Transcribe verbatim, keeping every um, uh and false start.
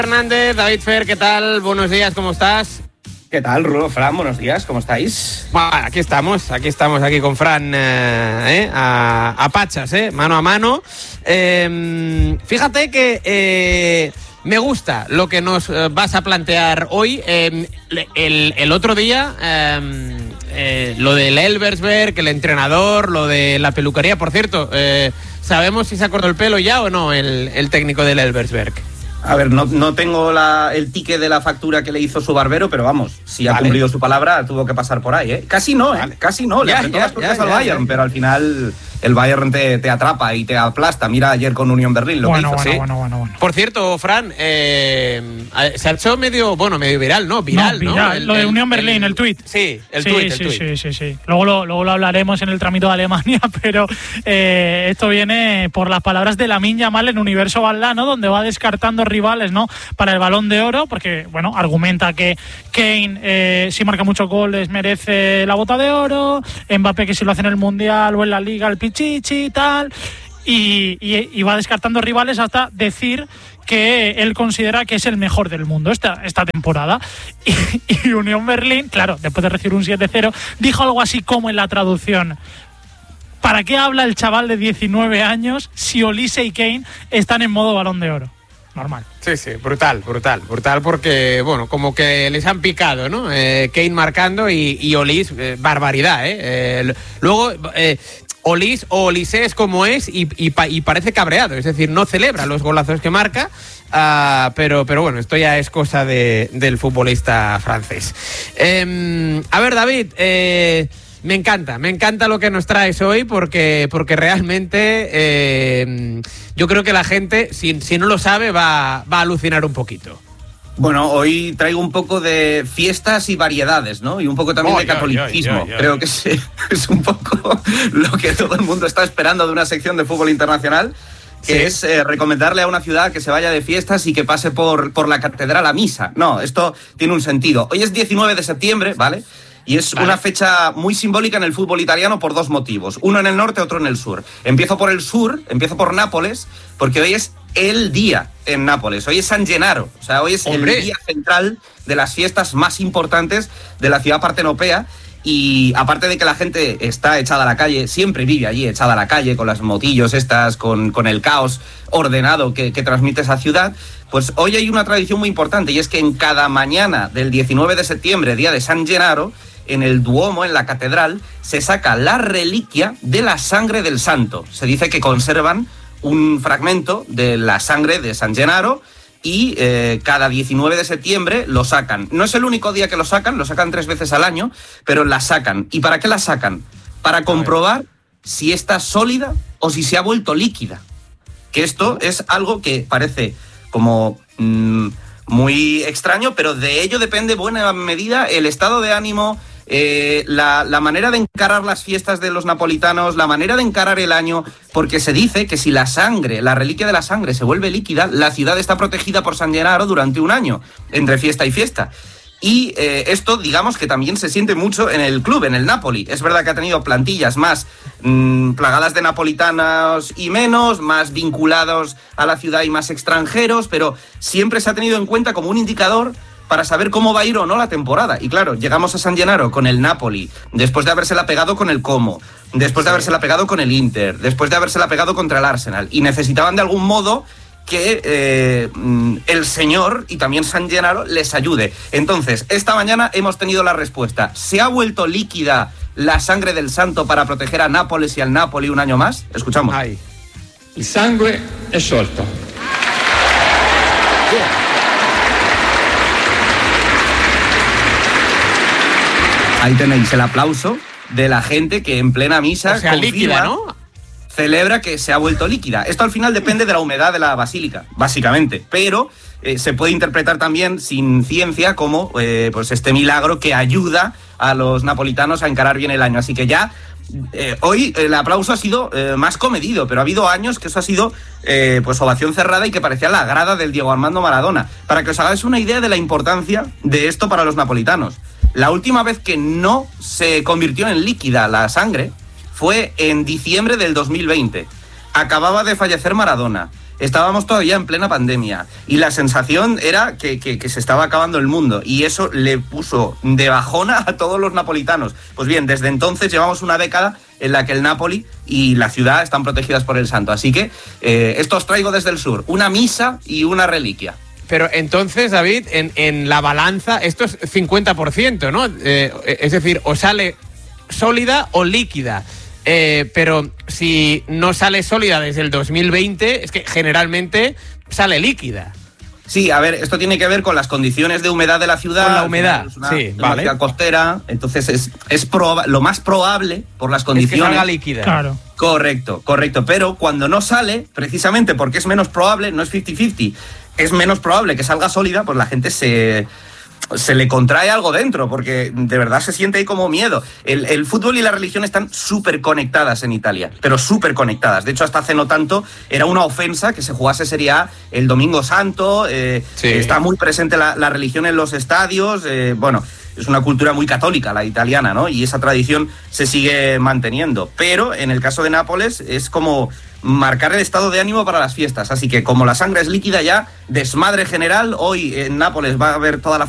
Fernández, David Fer, ¿qué tal? Buenos días, ¿cómo estás? ¿Qué tal, Rulo, Fran? Buenos días, ¿cómo estáis? Bueno, aquí estamos, aquí estamos, aquí con Fran eh, eh, a, a pachas, eh, mano a mano. Eh, fíjate que eh, me gusta lo que nos eh, vas a plantear hoy. Eh, el, el otro día, eh, eh, lo del Elversberg, el entrenador, lo de la peluquería, por cierto, eh, ¿sabemos si se ha cortado el pelo ya o no el, el técnico del Elversberg? A ver, no, no tengo la, el ticket de la factura que le hizo su barbero, pero vamos, si ha vale. cumplido su palabra, tuvo que pasar por ahí, ¿eh? Casi no, ¿eh? Vale. Casi no, le apretó las cosas al Bayern, ya. Pero al final el Bayern te, te atrapa y te aplasta. Mira ayer con Unión Berlín lo bueno, que hizo. Bueno, ¿sí? bueno, bueno, bueno. Por cierto, Fran, eh, se ha hecho medio, bueno, medio viral, ¿no? Viral, ¿no? Viral, El, lo de el, Unión Berlín, el, el tuit. Sí, el sí, tuit, sí, el tuit. sí, sí, sí. Luego lo, luego lo hablaremos en el trámite de Alemania, pero eh, esto viene por las palabras de Lamine Yamal en Universo Balda, ¿no? Donde va descartando rivales, ¿no? Para el Balón de Oro, porque, bueno, argumenta que Kane, eh, si marca muchos goles, merece la bota de oro, Mbappé que si lo hace en el Mundial o en la Liga, el pichichi y tal, y, y, y va descartando rivales hasta decir que él considera que es el mejor del mundo esta, esta temporada. Y, y Unión Berlín, claro, después de recibir un siete cero, dijo algo así como en la traducción: ¿para qué habla el chaval de diecinueve años si Olise y Kane están en modo Balón de Oro? Normal. Sí, sí, brutal, brutal, brutal, porque, bueno, como que les han picado, ¿no? Eh, Kane marcando y, y Olis, eh, barbaridad, ¿eh? eh luego, eh, Olis o Olise es como es y, y, y parece cabreado, es decir, no celebra los golazos que marca, uh, pero, pero bueno, esto ya es cosa de, del futbolista francés. Eh, a ver, David, eh... Me encanta, me encanta lo que nos traes hoy porque, porque realmente eh, yo creo que la gente, si, si no lo sabe, va, va a alucinar un poquito. Bueno, hoy traigo un poco de fiestas y variedades, ¿no? Y un poco también oh, de catolicismo. Yeah, yeah, yeah. Creo que es, es un poco lo que todo el mundo está esperando de una sección de fútbol internacional, que sí. es eh, recomendarle a una ciudad que se vaya de fiestas y que pase por, por la catedral a misa. No, esto tiene un sentido. Hoy es diecinueve de septiembre, ¿vale? Y es vale. una fecha muy simbólica en el fútbol italiano por dos motivos. Uno en el norte, otro en el sur. Empiezo por el sur, empiezo por Nápoles, porque hoy es el día en Nápoles. Hoy es San Gennaro. O sea, hoy es ¡Hombre! el día central de las fiestas más importantes de la ciudad partenopea. Y aparte de que la gente está echada a la calle, siempre vive allí echada a la calle, con las motillos estas, con, con el caos ordenado que, que transmite esa ciudad, pues hoy hay una tradición muy importante, y es que en cada mañana del diecinueve de septiembre, día de San Gennaro, en el Duomo, en la catedral, se saca la reliquia de la sangre del santo. Se dice que conservan un fragmento de la sangre de San Gennaro y eh, cada diecinueve de septiembre lo sacan. No es el único día que lo sacan, lo sacan tres veces al año, pero la sacan. ¿Y para qué la sacan? Para comprobar si está sólida o si se ha vuelto líquida. Que esto es algo que parece como mmm, muy extraño, pero de ello depende en buena medida el estado de ánimo, Eh, la, la manera de encarar las fiestas de los napolitanos, la manera de encarar el año, porque se dice que si la sangre, la reliquia de la sangre se vuelve líquida, la ciudad está protegida por San Gennaro durante un año, entre fiesta y fiesta. Y eh, esto, digamos que también se siente mucho en el club, en el Napoli. Es verdad que ha tenido plantillas más mmm, plagadas de napolitanos y menos, más vinculados a la ciudad y más extranjeros, pero siempre se ha tenido en cuenta como un indicador para saber cómo va a ir o no la temporada. Y claro, llegamos a San Gennaro con el Napoli, después de habérsela pegado con el Como, después de habérsela pegado con el Inter, después de habérsela pegado contra el Arsenal, y necesitaban de algún modo que eh, el señor y también San Gennaro les ayude. Entonces, esta mañana hemos tenido la respuesta. ¿Se ha vuelto líquida la sangre del santo para proteger a Nápoles y al Napoli un año más? Escuchamos. Ay. El sangue è sciolto. Ahí tenéis el aplauso de la gente que en plena misa, o sea, confirma, líquida, ¿no? celebra que se ha vuelto líquida. Esto al final depende de la humedad de la basílica, básicamente, pero eh, se puede interpretar también sin ciencia como eh, pues este milagro que ayuda a los napolitanos a encarar bien el año. Así que ya eh, hoy el aplauso ha sido eh, más comedido, pero ha habido años que eso ha sido eh, pues ovación cerrada y que parecía la grada del Diego Armando Maradona. Para que os hagáis una idea de la importancia de esto para los napolitanos. La última vez que no se convirtió en líquida la sangre fue en diciembre del dos mil veinte. Acababa de fallecer Maradona. estábamos todavía en plena pandemia y la sensación era que, que, que se estaba acabando el mundo y eso le puso de bajona a todos los napolitanos. Pues bien, desde entonces llevamos una década en la que el Napoli y la ciudad están protegidas por el santo. Así que eh, esto os traigo desde el sur, una misa y una reliquia. Pero entonces, David, en, en la balanza, esto es cincuenta por ciento, ¿no? Eh, es decir, o sale sólida o líquida. Eh, pero si no sale sólida desde el dos mil veinte, es que generalmente sale líquida. Sí, a ver, esto tiene que ver con las condiciones de humedad de la ciudad. Con la humedad, es una, sí, una vale. ciudad costera, entonces es, es proba- lo más probable por las condiciones. Es que salga líquida. Claro. Correcto, correcto, pero cuando no sale, precisamente porque es menos probable, no es cincuenta cincuenta, es menos probable que salga sólida, pues la gente se... se le contrae algo dentro, porque de verdad se siente ahí como miedo. El, el fútbol y la religión están súper conectadas en Italia, pero súper conectadas. De hecho, hasta hace no tanto era una ofensa que se jugase Serie A el Domingo Santo, eh, sí. Está muy presente la, la religión en los estadios, eh, bueno... Es una cultura muy católica la italiana, ¿no? Y esa tradición se sigue manteniendo. Pero en el caso de Nápoles es como marcar el estado de ánimo para las fiestas. Así que como la sangre es líquida ya, desmadre general. Hoy en Nápoles va a haber toda la